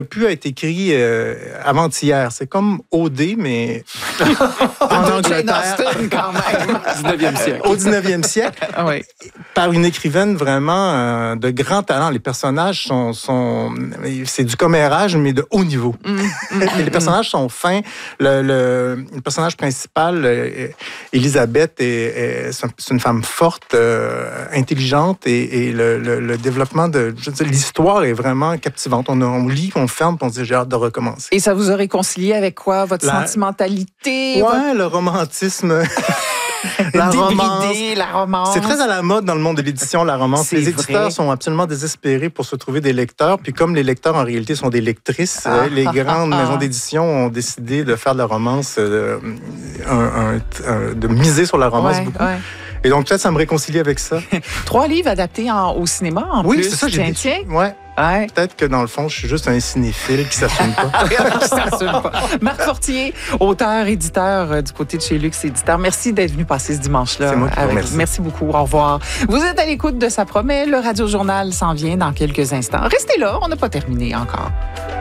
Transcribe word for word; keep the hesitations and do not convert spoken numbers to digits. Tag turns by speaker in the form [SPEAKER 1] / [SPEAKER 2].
[SPEAKER 1] pu être écrit euh, avant-hier. C'est comme O D, mais en Angleterre.
[SPEAKER 2] Quand même.
[SPEAKER 3] dix-neuvième siècle.
[SPEAKER 1] Au dix-neuvième siècle,
[SPEAKER 2] Ah oui.
[SPEAKER 1] par une écrivaine vraiment euh, de grand talent. Les personnages sont... sont c'est du commérage, mais de haut niveau.
[SPEAKER 2] Mm, mm,
[SPEAKER 1] Les personnages sont fins. Le, le, le personnage principal, euh, Elisabeth, est, est, c'est une femme forte, euh, intelligente, et, et le, le, le développement de... Je veux dire, l'histoire est vraiment captivante. On, on lit, on ferme, puis on se dit, j'ai hâte de recommencer.
[SPEAKER 2] Et ça vous a réconcilié avec quoi? Votre
[SPEAKER 1] La...
[SPEAKER 2] sentimentalité?
[SPEAKER 1] Ouais,
[SPEAKER 2] votre...
[SPEAKER 1] le romantisme... la romance.
[SPEAKER 2] la romance.
[SPEAKER 1] C'est très à la mode dans le monde de l'édition, la romance.
[SPEAKER 2] C'est
[SPEAKER 1] les éditeurs
[SPEAKER 2] vrai.
[SPEAKER 1] sont absolument désespérés pour se trouver des lecteurs. Puis comme les lecteurs, en réalité, sont des lectrices,
[SPEAKER 2] Ah,
[SPEAKER 1] les
[SPEAKER 2] ah,
[SPEAKER 1] grandes
[SPEAKER 2] ah,
[SPEAKER 1] maisons
[SPEAKER 2] ah.
[SPEAKER 1] d'édition ont décidé de faire de la romance, euh, un, un, un, de miser sur la romance
[SPEAKER 2] Ouais,
[SPEAKER 1] beaucoup.
[SPEAKER 2] ouais.
[SPEAKER 1] Et donc, peut-être, ça me réconcilie avec ça.
[SPEAKER 2] Trois livres adaptés en, au cinéma, en
[SPEAKER 1] Oui,
[SPEAKER 2] plus.
[SPEAKER 1] c'est ça, j'ai
[SPEAKER 2] tiens,
[SPEAKER 1] dit.
[SPEAKER 2] tiens.
[SPEAKER 1] Ouais.
[SPEAKER 2] Ouais.
[SPEAKER 1] Peut-être que dans le fond, je suis juste un cinéphile qui s'assume pas.
[SPEAKER 2] Qui s'assume pas. Marc Fortier, auteur, éditeur euh, du côté de chez Luxe Éditeur. Merci d'être venu passer ce dimanche-là.
[SPEAKER 1] C'est moi qui vous
[SPEAKER 2] avec
[SPEAKER 1] remercie.
[SPEAKER 2] vous. Merci beaucoup. Au revoir. Vous êtes à l'écoute de Ça promet. Le Radio Journal s'en vient dans quelques instants. Restez là, on n'a pas terminé encore.